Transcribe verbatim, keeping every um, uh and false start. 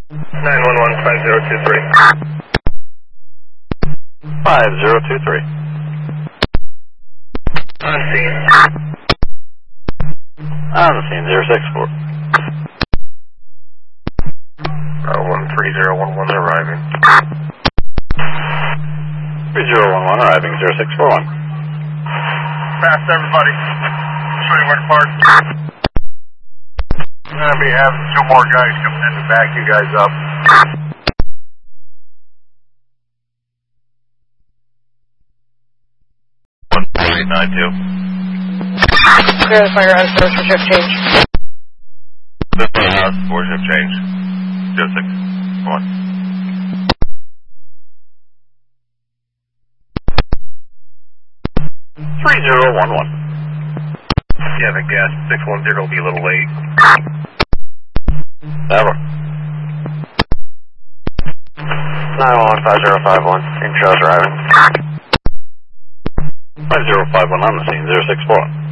nine one one five zero two three. five zero two three. On scene. On the scene, zero six four. Uh, one three zero one one arriving. three zero one one arriving, zero six four one. Fast everybody. Show you where to park. I'm going to be having two more guys coming in to back you guys up. one four eight nine two. Clear the fire on first for shift change. This one has four shift change. zero six one. three zero one one. Yeah, the gas six one zero will be a little late. Ever. nine one one five zero five one. Intro's arriving. five zero five one on the scene, zero six four one.